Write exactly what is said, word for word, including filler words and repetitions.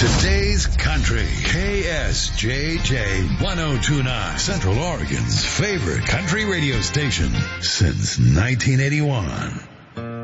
Today's Country, K S J J one oh two point nine, Central Oregon's favorite country radio station since nineteen eighty-one.